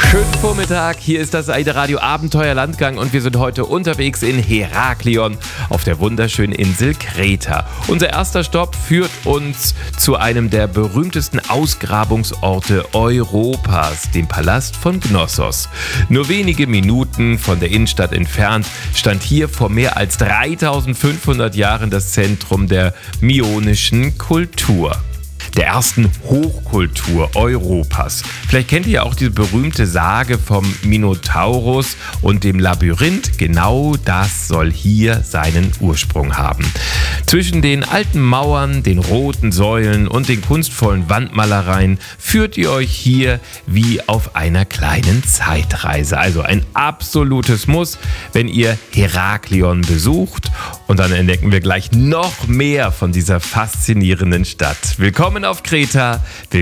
Schönen Vormittag, hier ist das Aida Radio Abenteuer Landgang und wir sind heute unterwegs in Heraklion auf der wunderschönen Insel Kreta. Unser erster Stopp führt uns zu einem der berühmtesten Ausgrabungsorte Europas, dem Palast von Knossos. Nur wenige Minuten von der Innenstadt entfernt stand hier vor mehr als 3500 Jahren das Zentrum der myonischen Kultur, der ersten Hochkultur Europas. Vielleicht kennt ihr ja auch diese berühmte Sage vom Minotaurus und dem Labyrinth. Genau das soll hier seinen Ursprung haben. Zwischen den alten Mauern, den roten Säulen und den kunstvollen Wandmalereien führt ihr euch hier wie auf einer kleinen Zeitreise. Also ein absolutes Muss, wenn ihr Heraklion besucht. Und dann entdecken wir gleich noch mehr von dieser faszinierenden Stadt. Willkommen auf Kreta.